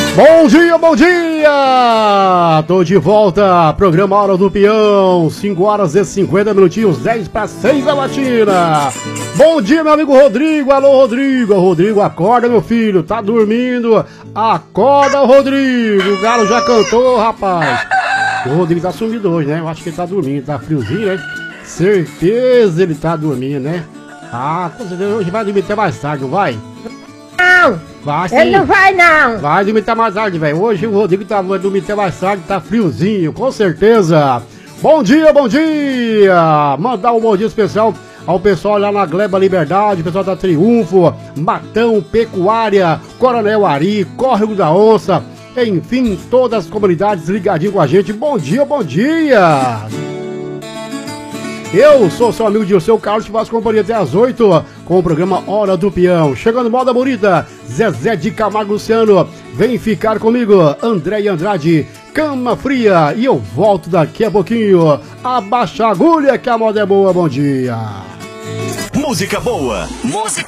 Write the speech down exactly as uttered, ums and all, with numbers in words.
Bom dia, bom dia! Tô de volta, programa Hora do Peão, cinco horas e cinquenta minutinhos, dez para seis da matina. Bom dia, meu amigo Rodrigo, alô Rodrigo, Rodrigo, acorda meu filho, tá dormindo? Acorda, Rodrigo, o galo já cantou, rapaz. O Rodrigo tá sumido hoje, né? Eu acho que ele tá dormindo, tá friozinho, né? Certeza ele tá dormindo, né? Ah, com certeza hoje vai dormir até mais tarde, não vai? Não! Vai sim. Ele não vai não! Vai dormir até mais tarde, velho. Hoje o Rodrigo tá vai dormir até mais tarde, tá friozinho, com certeza. Bom dia, bom dia! Mandar um bom dia especial ao pessoal lá na Gleba Liberdade, pessoal da Triunfo, Matão, Pecuária, Coronel Ari, Córrego da Onça, enfim, todas as comunidades ligadinho com a gente. Bom dia, bom dia! Eu sou seu amigo Dirceu Carlos, que faz companhia até às oito com o programa Hora do Peão. Chegando moda bonita, Zezé de Camargo Luciano, vem ficar comigo, André Andrade, Cama Fria, e eu volto daqui a pouquinho. Abaixa a agulha que a moda é boa, bom dia. Música boa, música